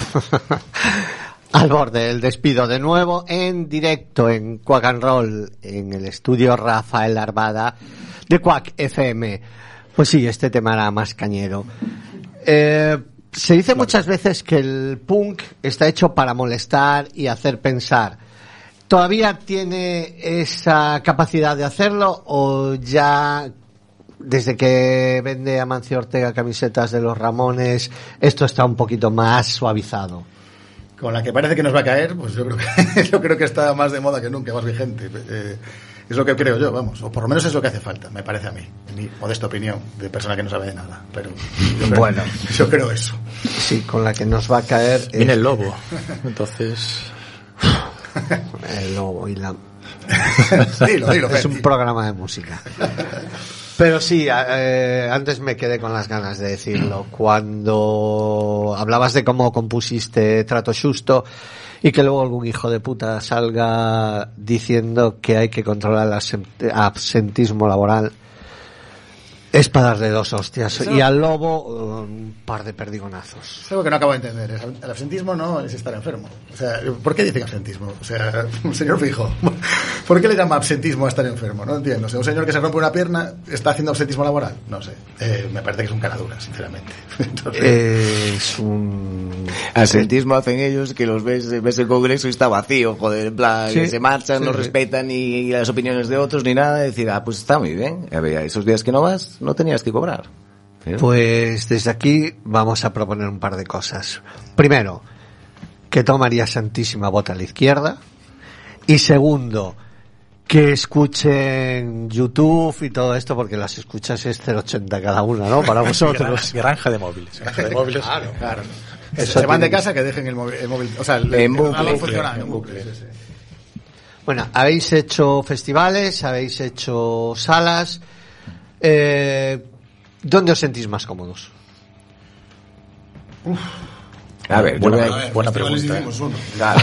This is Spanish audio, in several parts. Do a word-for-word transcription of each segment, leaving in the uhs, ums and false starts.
Al borde del despido de nuevo en directo en Quack and Roll en el estudio Rafael Arbada de Quack F M. Pues sí, este tema era más cañero. Eh, se dice muchas veces que el punk está hecho para molestar y hacer pensar. ¿Todavía tiene esa capacidad de hacerlo o ya desde que vende Amancio Ortega camisetas de los Ramones esto está un poquito más suavizado? Con la que parece que nos va a caer, pues yo creo que, yo creo que está más de moda que nunca, más vigente. Eh, es lo que creo yo, vamos, o por lo menos es lo que hace falta, me parece a mí, en mi modesta opinión, de persona que no sabe de nada. Pero yo creo, bueno, yo creo eso. Sí, con la que nos va a caer. Viene es... el lobo, entonces. El lobo y la. dilo, dilo, es un programa de música. Pero sí, eh, antes me quedé con las ganas de decirlo. Cuando hablabas de cómo compusiste Trato Xusto y que luego algún hijo de puta salga diciendo que hay que controlar el absentismo laboral, es para darle dos hostias. Eso... Y al lobo un par de perdigonazos. Es algo que no acabo de entender. El absentismo no es estar enfermo. O sea, ¿por qué dicen absentismo? O sea, señor Fijo, ¿por qué le llama absentismo a estar enfermo? No entiendo. O sea, un señor que se rompe una pierna está haciendo absentismo laboral. No sé. Eh, me parece que es un caradura, sinceramente. Entonces... Es un... Absentismo hacen ellos que los ves, ves el Congreso y está vacío, joder, en plan, sí, que se marchan, sí, no sí. respetan ni las opiniones de otros ni nada, decir, ah, pues está muy bien. A ver, esos días que no vas, no tenías que cobrar. ¿Sí? Pues desde aquí vamos a proponer un par de cosas. Primero, que toma María Santísima vota a la izquierda. Y segundo, que escuchen YouTube y todo esto, porque las escuchas es cero ochenta cada una, ¿no? Para vosotros. Granja de móviles. Granja de móviles. Claro, claro. Eso se van de casa, que dejen el móvil, el móvil o sea, el, en bucle, funcionando, en bucle. Sí, sí. Bueno, habéis hecho festivales, habéis hecho salas. Eh, ¿Dónde os sentís más cómodos? Uf. A ver, buena, a ver, buena pregunta. Claro.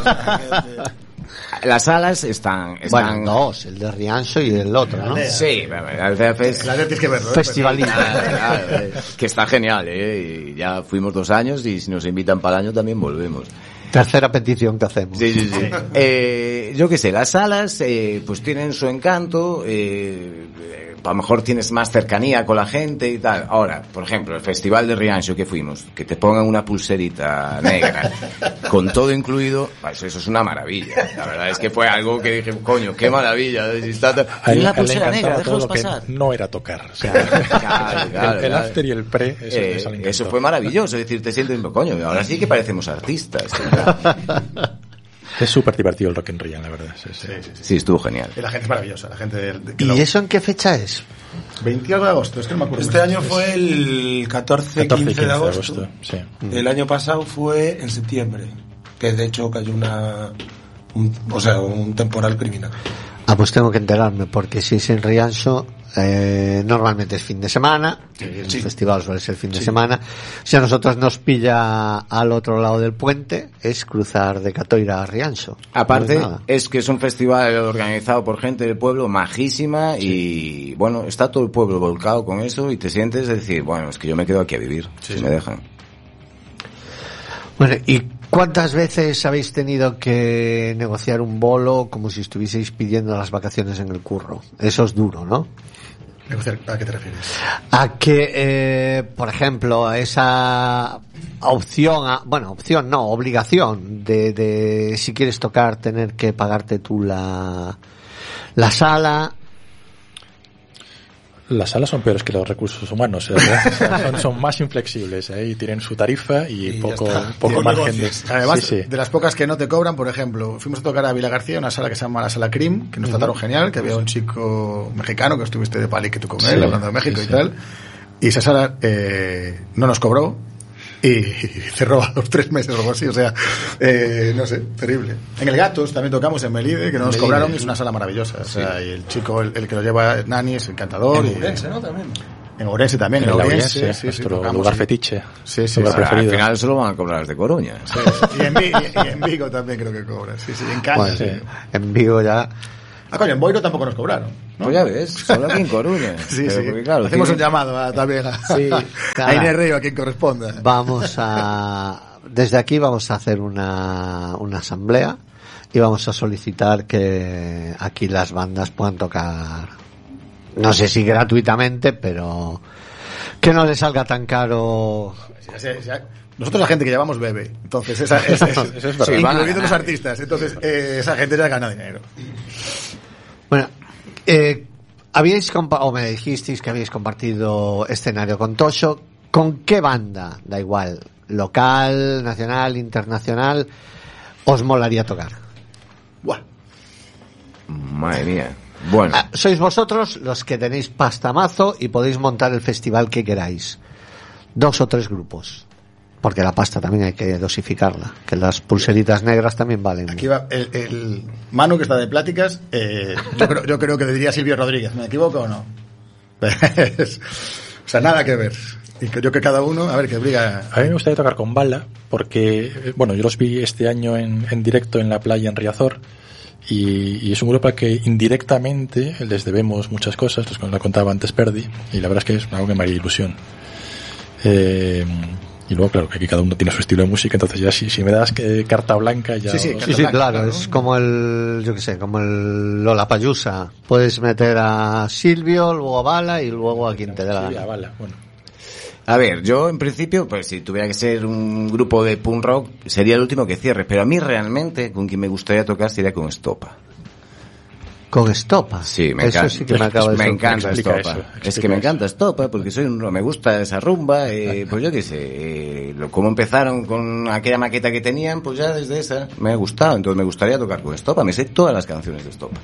Las salas están, están... Bueno, dos, el de Rianxo y el otro, ¿no? Sí, el C F es... La tienes que verlo, ¿eh? Festivalista. Que está genial, ¿eh? Y ya fuimos dos años y si nos invitan para el año también volvemos. Tercera petición que hacemos. Sí, sí, sí. eh, yo qué sé, las salas eh, pues tienen su encanto, eh, eh, a lo mejor tienes más cercanía con la gente y tal. Ahora, por ejemplo, el festival de Rianxo que fuimos, que te pongan una pulserita negra con todo incluido, pues eso es una maravilla. La verdad es que fue algo que dije, coño, qué maravilla. Hay la pulsera negra, déjalos pasar. No era tocar. O sea, claro, claro, el, el claro. after y el pre, eso, eh, eso, eso fue maravilloso. Es decir, te sientes, coño, ahora sí que parecemos artistas. Es súper divertido el Rock in Rio, la verdad. Sí, sí. Sí, sí, sí. Sí, estuvo genial. Y la gente es maravillosa, la gente de, de, ¿Y lo... eso en qué fecha es? veintidós de agosto, es que no me acuerdo. Este año fue el catorce quince de agosto. Sí. El año pasado fue en septiembre, que de hecho cayó una un, o sea, un temporal criminal. Ah, pues tengo que enterarme, porque si es en Rianxo, eh, normalmente es fin de semana, sí, el sí. festival suele ser fin de sí. semana. Si a nosotros nos pilla al otro lado del puente, es cruzar de Catoira a Rianxo. Aparte, no es, es que es un festival organizado por gente del pueblo majísima sí. y, bueno, está todo el pueblo volcado con eso y te sientes decir, bueno, es que yo me quedo aquí a vivir, sí, si sí. me dejan. Bueno, ¿y cuántas veces habéis tenido que negociar un bolo como si estuvieseis pidiendo las vacaciones en el curro? Eso es duro, ¿no? ¿A qué te refieres? A que, eh, por ejemplo, esa opción, a, bueno, opción no, obligación de, de si quieres tocar tener que pagarte tú la, la sala. Las salas son peores que los recursos humanos, ¿eh? son, son más inflexibles, ¿eh? Y tienen su tarifa y, y poco, poco margen de... Además, sí, sí. de las pocas que no te cobran, por ejemplo, fuimos a tocar a Vila García, una sala que se llama la Sala Crim, que nos uh-huh. trataron genial, que había un chico mexicano que estuviste de pali que tú con él, sí, hablando de México sí, y tal, y esa sala eh, no nos cobró y cerró a los tres meses o algo así, o sea, eh, no sé, terrible. En el Gatos también tocamos en Melide, que no nos Melide. cobraron, y es una sala maravillosa, o sea, sí. y el chico, el, el que lo lleva, Nani, es encantador. En Ourense, ¿no? También. En Ourense también, en, en Ourense, Ourense, sí, nuestro sí, lugar fetiche. Sí, sí, lugar preferido. Al final solo van a cobrar de Coruña. Sí, sí. Y, en Vigo, y en Vigo también creo que cobra, sí, sí, en Cañas. Bueno, sí. En Vigo ya... Ah, coño, en Boiro tampoco nos cobraron, ¿no? Pues ya ves, solo aquí en Coruña. Sí, pero sí. Porque, claro, hacemos tiene... un llamado a, también a, sí, a Inés Río, a quien corresponda. Vamos a... desde aquí vamos a hacer una, una asamblea y vamos a solicitar que aquí las bandas puedan tocar, no sé si gratuitamente, pero que no les salga tan caro. Sí, sí, sí. Nosotros la gente que llevamos bebe, entonces esa, esa, esa, Eso es verdad. sí, incluyendo los artistas, entonces eh, esa gente ya gana dinero. Bueno, eh, habíais compa- o me dijisteis que habíais compartido escenario con Tosho. ¿Con qué banda, da igual, local, nacional, internacional, os molaría tocar? Buah. Madre mía. Bueno, Ah, sois vosotros los que tenéis pastamazo y podéis montar el festival que queráis. Dos o tres grupos. Porque la pasta también hay que dosificarla. Que las pulseritas negras también valen. Aquí va el, el Manu que está de pláticas. Eh, yo, creo, yo creo que le diría Silvio Rodríguez. ¿Me equivoco o no? Es- o sea, nada que ver. Y que yo que cada uno, a ver, que briga. A mí me gustaría tocar con Bala, porque, eh, bueno, yo los vi este año en, en directo en la playa en Riazor, y, y es un grupo al que indirectamente les debemos muchas cosas, los que nos lo contaba antes Perdi, y la verdad es que es algo que me haría ilusión. Eh, y luego, claro, que aquí cada uno tiene su estilo de música, entonces ya si, si me das que carta blanca ya... Sí, sí, os- Sí, sí, Blanca, claro, claro. es como el, yo qué sé, como el Lollapalooza. Puedes meter a Silvio, luego a Bala y luego a quien te dé la Sí, gana. a Bala, bueno. a ver, yo en principio, pues si tuviera que ser un grupo de punk rock, sería el último que cierre, pero a mí realmente con quien me gustaría tocar sería con Estopa. Con Estopa. Sí, me Eso encanta. sí que me acaba de Me sorprender. encanta Explica Estopa. eso, Es que explica me eso. encanta Estopa porque soy un, me gusta esa rumba, eh, pues yo qué sé, eh, lo, como empezaron con aquella maqueta que tenían, pues ya desde esa me ha gustado, entonces me gustaría tocar con Estopa, me sé todas las canciones de Estopa.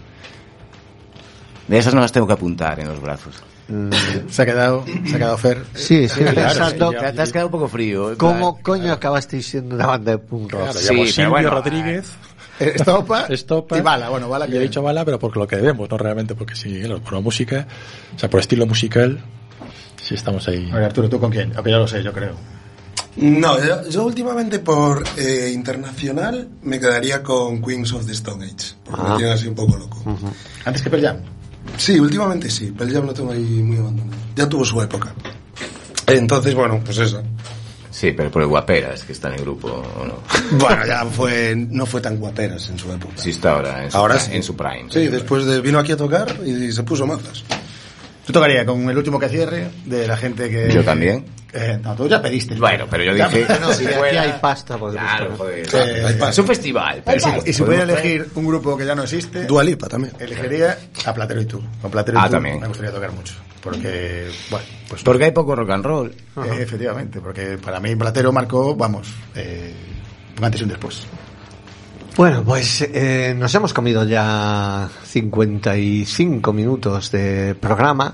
De esas no las tengo que apuntar en los brazos. Se ha quedado, se ha quedado Fer. Sí, sí, pensando, sí, Te, te has quedado un poco frío. en ¿cómo plan- coño acabasteis siendo una banda de punk rock? Claro, Sí, llamo pero Silvio bueno, Rodríguez, Eh, Estopa, Estopa, y Bala. Bueno, Bala y que... he dicho Bala, pero por lo que debemos, no realmente, porque sí, claro, por la música, o sea, por estilo musical, sí estamos ahí. A ver, Arturo, ¿tú con quién? Aunque ya lo sé, yo creo. No, yo, yo últimamente por eh, internacional me quedaría con Queens of the Stone Age, porque Ah. me tienen así un poco loco. Antes que Pearl Jam. Sí, últimamente sí, Pearl Jam lo tengo ahí muy abandonado. Ya tuvo su época. Entonces, bueno, pues eso. Sí, pero por el Guaperas, que está en el grupo, ¿o no? Bueno, ya fue, no fue tan guaperas en su época. Sí está ahora, en su, Ahora pri- sí. en su prime. Sí, después de vino aquí a tocar y se puso mazas. Yo tocaría con el último que cierre de la gente que... Yo también. Eh, no, tú ya pediste. Bueno, pero yo Ya, dije... pero no, Si aquí hay pasta, pues Claro, joder. Eh, hay es un festival. pero Y si, sí, y si podemos pudiera traer- elegir un grupo que ya no existe, Dua Lipa también. elegiría a Platero y tú. Con Platero y Ah, tú también. me gustaría tocar mucho. Porque, bueno, pues... Porque hay poco rock and roll. eh, efectivamente, porque para mí Platero marcó, vamos, eh, un antes y un después. Bueno, pues eh, nos hemos comido ya cincuenta y cinco minutos de programa.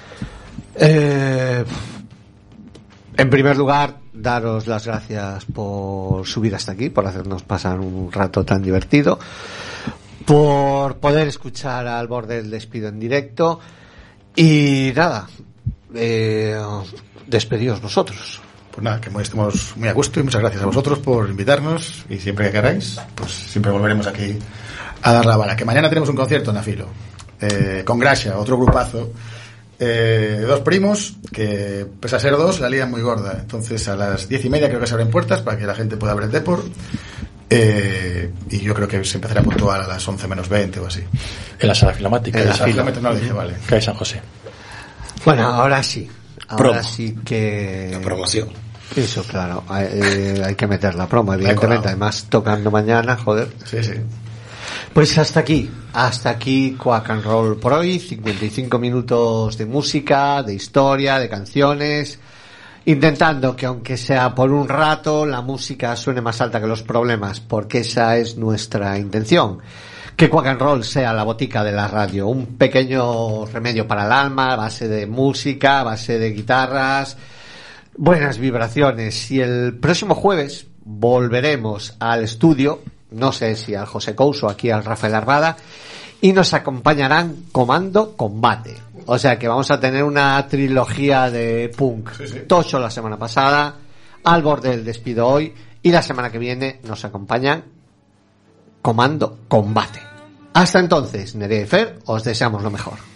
Eh, en primer lugar, daros las gracias por subir hasta aquí, por hacernos pasar un rato tan divertido, por poder escuchar Al Borde del Despido en directo y nada, eh, despedidos vosotros. Pues nada, que estemos muy a gusto y muchas gracias a vosotros por invitarnos y siempre que queráis, pues siempre volveremos aquí a dar la bala. Que mañana tenemos un concierto en Afilo, eh, con Gracia, otro grupazo, eh, dos primos que, pese a ser dos, la lían muy gorda. Entonces a las diez y media creo que se abren puertas para que la gente pueda ver el Depor. Eh, y yo creo que se empezará a puntuar a las once menos veinte o así. En la sala filamática En de la San, fila. Kilómetros no lo dije, vale. que hay San José. Bueno, ahora sí, ahora Promo. sí que... La promoción. Eso, claro, eh, hay que meter la promo, evidentemente, colado. además tocando mañana, joder. Sí, sí. Pues hasta aquí, hasta aquí Quack and Roll por hoy, cincuenta y cinco minutos de música, de historia, de canciones, intentando que aunque sea por un rato la música suene más alta que los problemas, porque esa es nuestra intención. Que Quack and Roll sea la botica de la radio, un pequeño remedio para el alma, a base de música, a base de guitarras, buenas vibraciones. Y el próximo jueves volveremos al estudio, no sé si al José Couso, aquí al Rafael Arbada, y nos acompañarán Comando Combate. O sea que vamos a tener una trilogía de punk. Tocho la semana pasada, Al Borde del Despido hoy, y la semana que viene nos acompañan Comando Combate. Hasta entonces, Nerea y Fer, os deseamos lo mejor.